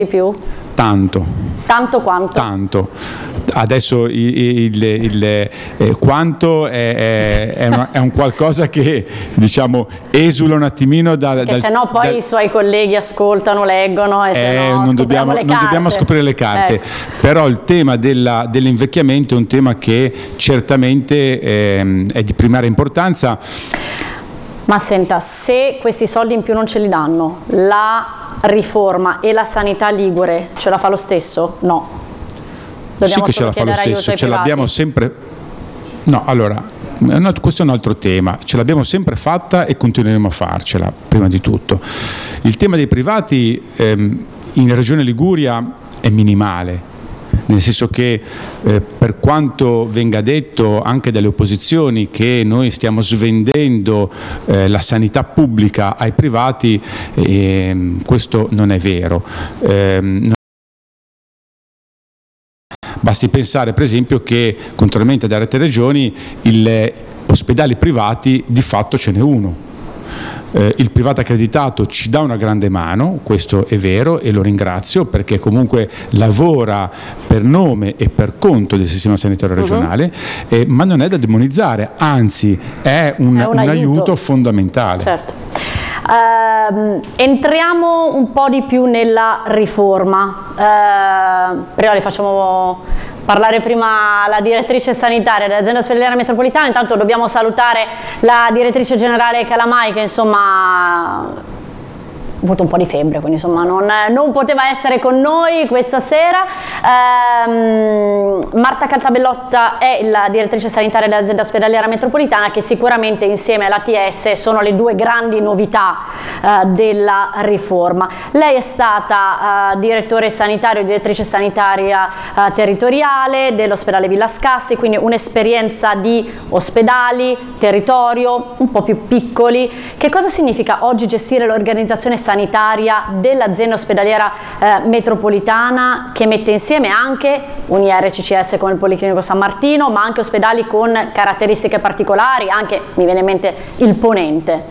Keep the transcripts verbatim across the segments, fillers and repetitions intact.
di più? Tanto. Tanto quanto? Tanto. Adesso il, il, il eh, quanto è, è, è, una, è un qualcosa che, diciamo, esula un attimino dal... Perché dal se no poi dal, i suoi colleghi ascoltano, leggono e eh, se no non dobbiamo, le non dobbiamo scoprire le carte. Ecco. Però il tema della, dell'invecchiamento è un tema che certamente eh, è di primaria importanza. Ma senta, se questi soldi in più non ce li danno, la riforma e la sanità ligure ce la fa lo stesso? No. Dobbiamo sì che ce la fa lo stesso, ce l'abbiamo sempre... No, allora, questo è un altro tema, ce l'abbiamo sempre fatta e continueremo a farcela, prima di tutto. Il tema dei privati ehm, in Regione Liguria è minimale, nel senso che eh, per quanto venga detto anche dalle opposizioni che noi stiamo svendendo eh, la sanità pubblica ai privati, eh, questo non è vero. Eh, Basti pensare per esempio che, contrariamente ad altre regioni, gli ospedali privati di fatto ce n'è uno. Eh, il privato accreditato ci dà una grande mano, questo è vero e lo ringrazio perché comunque lavora per nome e per conto del sistema sanitario regionale, uh-huh. eh, ma non è da demonizzare, anzi è un, è un, un aiuto. aiuto fondamentale. Certo. Uh, entriamo un po' di più nella riforma. Uh, prima le facciamo parlare prima la direttrice sanitaria dell'azienda ospedaliera metropolitana. Intanto dobbiamo salutare la direttrice generale Calamai che insomma ha avuto un po' di febbre, quindi insomma non, non poteva essere con noi questa sera. Ehm, Marta Caltabellotta è la direttrice sanitaria dell'azienda ospedaliera metropolitana, che sicuramente insieme all'A T S sono le due grandi novità eh, della riforma. Lei è stata eh, direttore sanitario, direttrice sanitaria eh, territoriale dell'ospedale Villa Scassi, quindi un'esperienza di ospedali, territorio un po' più piccoli. Che cosa significa oggi gestire l'organizzazione sanitaria sanitaria dell'azienda ospedaliera eh, metropolitana, che mette insieme anche un I R C C S come il Policlinico San Martino, ma anche ospedali con caratteristiche particolari, anche mi viene in mente il Ponente?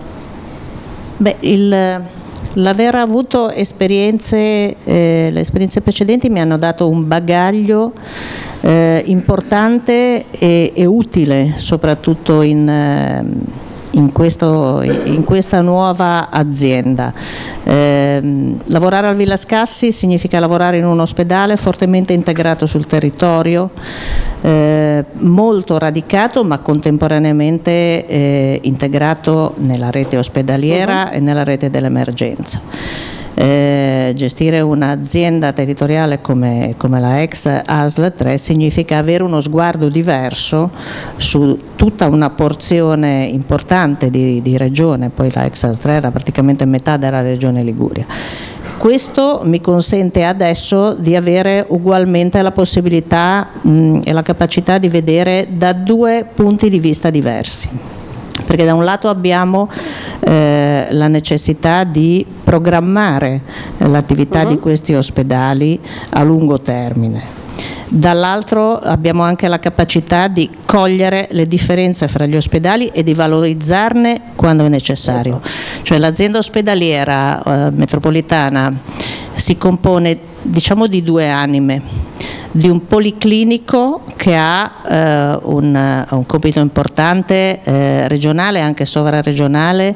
Beh, il, l'aver avuto esperienze, eh, le esperienze precedenti mi hanno dato un bagaglio eh, importante e, e utile, soprattutto in... Eh, In, questo, in questa nuova azienda. Eh, lavorare al Villa Scassi significa lavorare in un ospedale fortemente integrato sul territorio, eh, molto radicato ma contemporaneamente eh, integrato nella rete ospedaliera uh-huh. e nella rete dell'emergenza. Eh, gestire un'azienda territoriale come, come la ex A S L tre significa avere uno sguardo diverso su tutta una porzione importante di, di regione, poi la ex A S L tre era praticamente metà della regione Liguria. Questo mi consente adesso di avere ugualmente la possibilità mh, e la capacità di vedere da due punti di vista diversi. Perché da un lato abbiamo eh, la necessità di programmare l'attività uh-huh. di questi ospedali a lungo termine, dall'altro abbiamo anche la capacità di cogliere le differenze fra gli ospedali e di valorizzarne quando è necessario. Cioè l'azienda ospedaliera eh, metropolitana si compone, diciamo, di due anime: di un policlinico che ha eh, un, un compito importante eh, regionale, anche sovraregionale,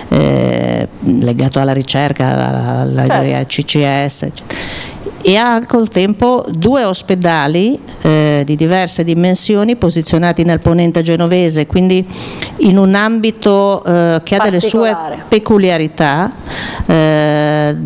eh, legato alla ricerca, alla, alla certo. C C S, eccetera. E ha col tempo due ospedali eh, di diverse dimensioni posizionati nel Ponente genovese, quindi in un ambito eh, che ha delle sue peculiarità, eh,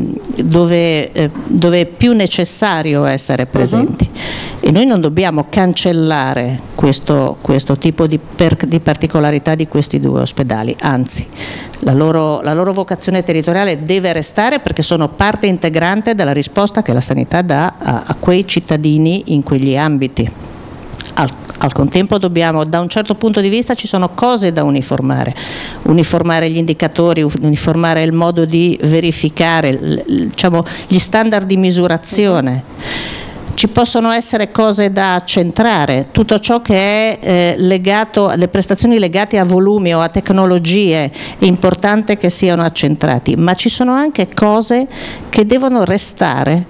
dove, eh, dove è più necessario essere presenti. Uh-huh. E noi non dobbiamo cancellare questo, questo tipo di, per, di particolarità di questi due ospedali, anzi la loro, la loro vocazione territoriale deve restare, perché sono parte integrante della risposta che la sanità dà a, a quei cittadini in quegli ambiti. Al, al contempo dobbiamo, da un certo punto di vista ci sono cose da uniformare, uniformare gli indicatori, uniformare il modo di verificare, diciamo, gli standard di misurazione. Ci possono essere cose da accentrare, tutto ciò che è eh, legato, le prestazioni legate a volumi o a tecnologie è importante che siano accentrati, ma ci sono anche cose che devono restare